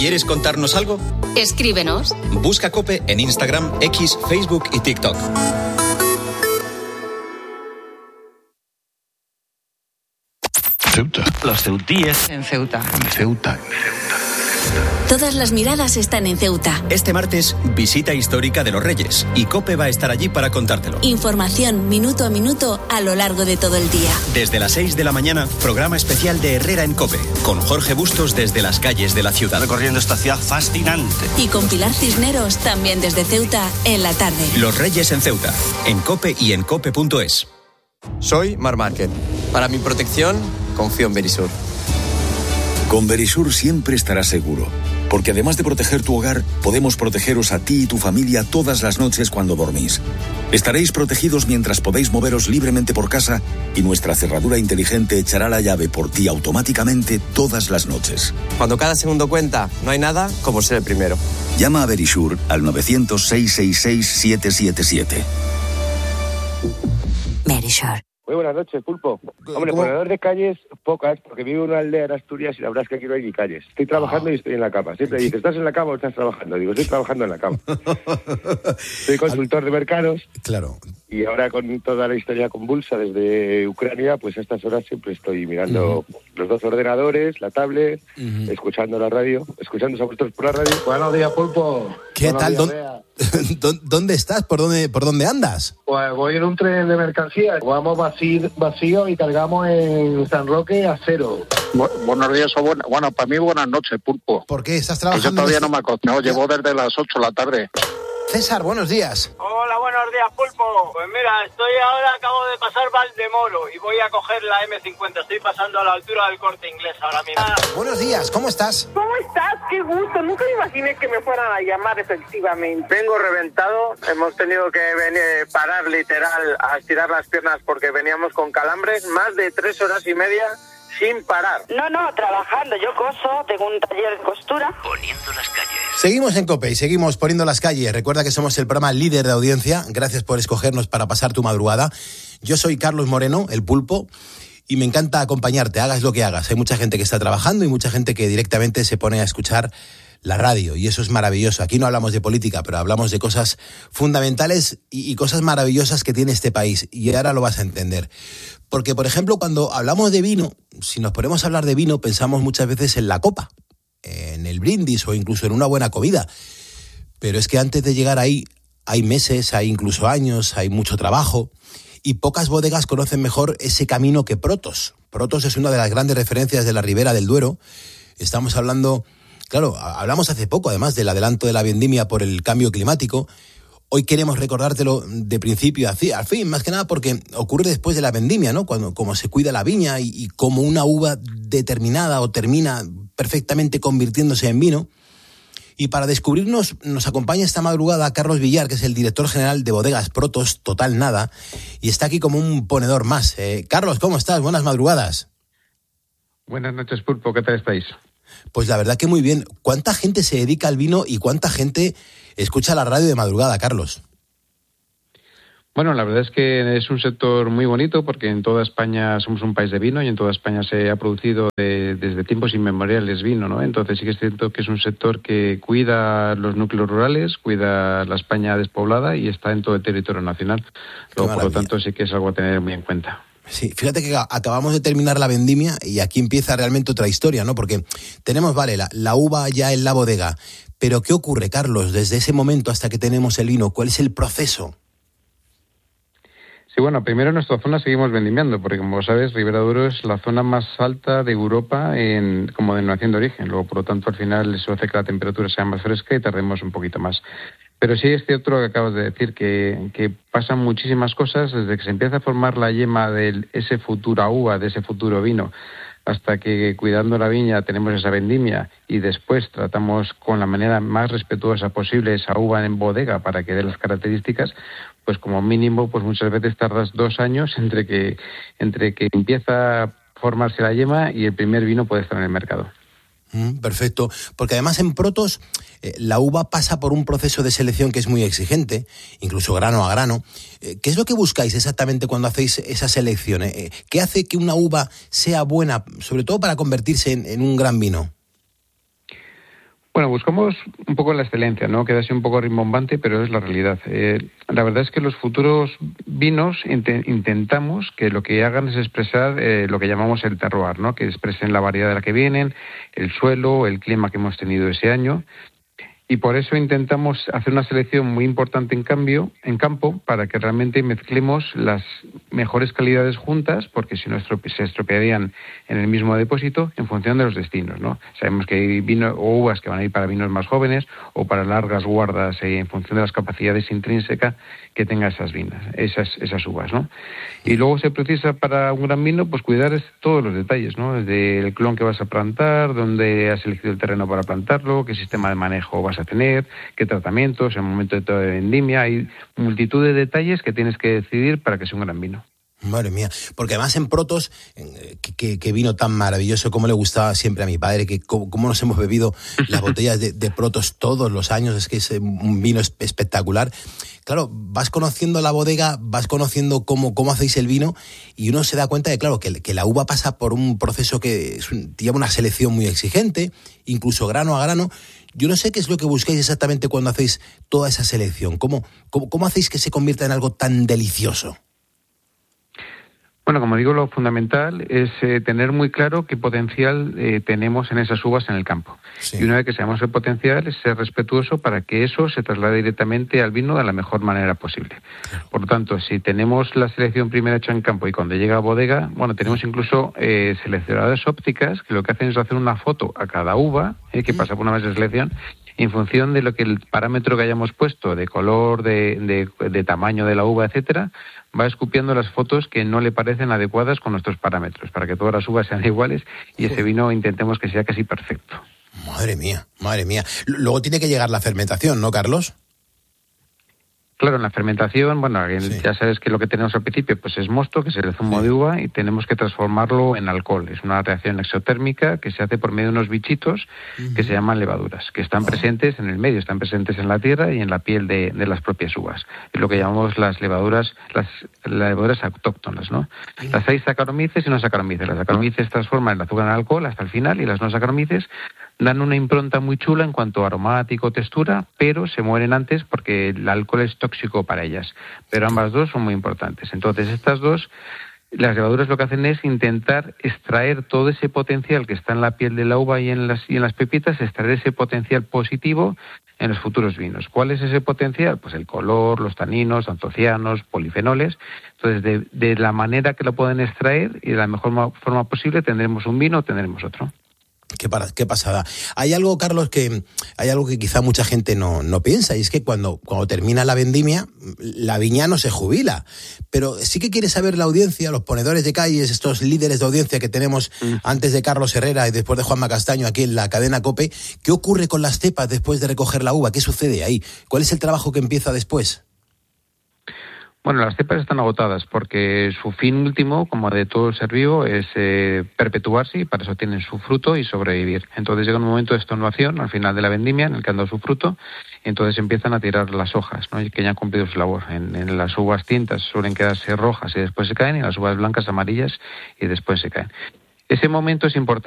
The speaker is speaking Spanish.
¿Quieres contarnos algo? Escríbenos. Busca COPE en Instagram, X, Facebook y TikTok. Ceuta. Los ceutíes. En Ceuta. En Ceuta. Todas las miradas están en Ceuta. Este martes, visita histórica de los Reyes. Y COPE va a estar allí para contártelo. Información minuto a minuto a lo largo de todo el día. Desde las 6 de la mañana, programa especial de Herrera en COPE. Con Jorge Bustos desde las calles de la ciudad. Recorriendo esta ciudad fascinante. Y con Pilar Cisneros también desde Ceuta en la tarde. Los Reyes en Ceuta. En COPE y en cope.es. Soy Mar Márquez. Para mi protección, confío en Verisur. Con Verisur siempre estarás seguro, porque además de proteger tu hogar, podemos protegeros a ti y tu familia todas las noches cuando dormís. Estaréis protegidos mientras podéis moveros libremente por casa y nuestra cerradura inteligente echará la llave por ti automáticamente todas las noches. Cuando cada segundo cuenta, no hay nada como ser el primero. Llama a Verisur al 900-666-777. Verisur. Muy buenas noches, Pulpo. Hombre, ponedor de calles, pocas, porque vivo en una aldea en Asturias y la verdad es que aquí no hay ni calles. Estoy trabajando y estoy en la cama. Siempre dice, ¿estás en la cama o estás trabajando? Digo, estoy trabajando en la cama. Soy consultor de mercados. Claro. Y ahora con toda la historia convulsa desde Ucrania, pues a estas horas siempre estoy mirando los dos ordenadores, la tablet, escuchando la radio, escuchándose a vosotros por la radio. Buenos días, Pulpo. ¿Qué tal? ¿Dónde estás? ¿Por dónde andas? Pues voy en un tren de mercancías. Vamos vacío y cargamos en San Roque a cero. Buenos días o bueno, para mí buenas noches, Pulpo. ¿Por qué estás trabajando? Yo todavía no me acosté, llevo desde las 8 de la tarde. César, buenos días. Hola, buenos días, Pulpo. Pues mira, acabo de pasar Valdemoro y voy a coger la M50. Estoy pasando a la altura del Corte Inglés ahora mismo. Buenos días, ¿cómo estás? ¿Cómo estás? Qué gusto. Nunca me imaginé que me fueran a llamar efectivamente. Vengo reventado. Hemos tenido que parar literal a estirar las piernas porque veníamos con calambres. Más de 3 horas y media sin parar. No, trabajando. Yo coso, tengo un taller de costura. Poniendo las calles. Seguimos en COPE y seguimos poniendo las calles. Recuerda que somos el programa líder de audiencia. Gracias por escogernos para pasar tu madrugada. Yo soy Carlos Moreno, el Pulpo, y me encanta acompañarte, hagas lo que hagas. Hay mucha gente que está trabajando y mucha gente que directamente se pone a escuchar la radio, y eso es maravilloso. Aquí no hablamos de política, pero hablamos de cosas fundamentales y cosas maravillosas que tiene este país, y ahora lo vas a entender. Porque, por ejemplo, cuando hablamos de vino, si nos ponemos a hablar de vino, pensamos muchas veces en la copa, en el brindis o incluso en una buena comida. Pero es que antes de llegar ahí, hay meses, hay incluso años, hay mucho trabajo, y pocas bodegas conocen mejor ese camino que Protos. Protos es una de las grandes referencias de la Ribera del Duero. Estamos hablando... Claro, hablamos hace poco, además, del adelanto de la vendimia por el cambio climático. Hoy queremos recordártelo de principio a fin, más que nada porque ocurre después de la vendimia, ¿no? Como se cuida la viña y como una uva determinada o termina perfectamente convirtiéndose en vino. Y para descubrirnos, nos acompaña esta madrugada Carlos Villar, que es el director general de Bodegas Protos, Total Nada, y está aquí como un ponedor más. Carlos, ¿cómo estás? Buenas madrugadas. Buenas noches, Pulpo, ¿qué tal estáis? Pues la verdad que muy bien. ¿Cuánta gente se dedica al vino y cuánta gente escucha la radio de madrugada, Carlos? Bueno, la verdad es que es un sector muy bonito porque en toda España somos un país de vino y en toda España se ha producido desde tiempos inmemoriales vino, ¿no? Entonces sí que es cierto que es un sector que cuida los núcleos rurales, cuida la España despoblada y está en todo el territorio nacional. Luego, por lo tanto, sí que es algo a tener muy en cuenta. Sí, fíjate que acabamos de terminar la vendimia y aquí empieza realmente otra historia, ¿no? Porque tenemos, vale, la uva ya en la bodega, pero ¿qué ocurre, Carlos, desde ese momento hasta que tenemos el vino? ¿Cuál es el proceso? Sí, bueno, primero en nuestra zona seguimos vendimiando, porque como sabes, Ribera del Duero es la zona más alta de Europa como denominación de origen. Luego, por lo tanto, al final eso hace que la temperatura sea más fresca y tardemos un poquito más. Pero sí es cierto lo que acabas de decir, que pasan muchísimas cosas desde que se empieza a formar la yema de ese futura uva, de ese futuro vino, hasta que cuidando la viña tenemos esa vendimia y después tratamos con la manera más respetuosa posible esa uva en bodega para que dé las características, pues como mínimo pues muchas veces tardas 2 años entre que empieza a formarse la yema y el primer vino puede estar en el mercado. Perfecto, porque además en Protos la uva pasa por un proceso de selección que es muy exigente, incluso grano a grano. ¿Qué es lo que buscáis exactamente cuando hacéis esa selección? ¿Qué hace que una uva sea buena, sobre todo para convertirse en un gran vino? Bueno, buscamos un poco la excelencia, ¿no? Queda así un poco rimbombante, pero es la realidad. La verdad es que los futuros vinos intentamos que lo que hagan es expresar lo que llamamos el terroir, ¿no? Que expresen la variedad de la que vienen, el suelo, el clima que hemos tenido ese año. Y por eso intentamos hacer una selección muy importante en campo, para que realmente mezclemos las mejores calidades juntas, porque si no se estropearían en el mismo depósito en función de los destinos, ¿no? Sabemos que hay vino o uvas que van a ir para vinos más jóvenes o para largas guardas en función de las capacidades intrínsecas que tengan esas uvas, ¿no? Y luego se precisa para un gran vino, pues cuidar todos los detalles, ¿no? Desde el clon que vas a plantar, dónde has elegido el terreno para plantarlo, qué sistema de manejo vas a tener, qué tratamientos, en el momento de vendimia. Hay multitud de detalles que tienes que decidir para que sea un gran vino. Madre mía, porque además en Protos, que vino tan maravilloso, como le gustaba siempre a mi padre, que cómo nos hemos bebido las botellas de Protos todos los años, es que es un vino espectacular. Claro, vas conociendo la bodega, vas conociendo cómo hacéis el vino, y uno se da cuenta de, claro, que la uva pasa por un proceso que lleva una selección muy exigente, incluso grano a grano. Yo no sé qué es lo que buscáis exactamente cuando hacéis toda esa selección. ¿Cómo hacéis que se convierta en algo tan delicioso? Bueno, como digo, lo fundamental es tener muy claro qué potencial tenemos en esas uvas en el campo. Sí. Y una vez que sabemos el potencial, es ser respetuoso para que eso se traslade directamente al vino de la mejor manera posible. Claro. Por lo tanto, si tenemos la selección primero hecha en campo y cuando llega a bodega, bueno, tenemos incluso seleccionadoras ópticas que lo que hacen es hacer una foto a cada uva que pasa por una mesa de selección, en función de lo que el parámetro que hayamos puesto, de color, de tamaño de la uva, etcétera, va escupiendo las fotos que no le parecen adecuadas con nuestros parámetros, para que todas las uvas sean iguales y ese vino intentemos que sea casi perfecto. Madre mía, madre mía. Luego tiene que llegar la fermentación, ¿no, Carlos? Claro, en la fermentación, bueno, sí. Ya sabes que lo que tenemos al principio pues es mosto, que es el zumo de uva, y tenemos que transformarlo en alcohol. Es una reacción exotérmica que se hace por medio de unos bichitos que se llaman levaduras, que están presentes en el medio, están presentes en la tierra y en la piel de las propias uvas. Es lo que llamamos las levaduras autóctonas, ¿no? Las hay saccharomyces y no saccharomyces. Las saccharomyces transforman el azúcar en alcohol hasta el final, y las no saccharomyces dan una impronta muy chula en cuanto a aromático, textura, pero se mueren antes porque el alcohol es tóxico para ellas. Pero ambas dos son muy importantes. Entonces, estas dos, las levaduras lo que hacen es intentar extraer todo ese potencial que está en la piel de la uva y en las pepitas, extraer ese potencial positivo en los futuros vinos. ¿Cuál es ese potencial? Pues el color, los taninos, antocianos, polifenoles. Entonces, de la manera que lo pueden extraer y de la mejor forma posible, tendremos un vino o tendremos otro. Qué pasada. Hay algo, Carlos, que quizá mucha gente no piensa, y es que cuando termina la vendimia, la viña no se jubila. Pero sí que quiere saber la audiencia, los ponedores de calles, estos líderes de audiencia que tenemos antes de Carlos Herrera y después de Juanma Castaño aquí en la cadena COPE, ¿qué ocurre con las cepas después de recoger la uva? ¿Qué sucede ahí? ¿Cuál es el trabajo que empieza después? Bueno, las cepas están agotadas porque su fin último, como de todo ser vivo, es perpetuarse, y para eso tienen su fruto y sobrevivir. Entonces llega un momento de extenuación al final de la vendimia en el que han dado su fruto, y entonces empiezan a tirar las hojas, ¿no? Que ya han cumplido su labor. En las uvas tintas suelen quedarse rojas y después se caen, y en las uvas blancas amarillas y después se caen. Ese momento es importante.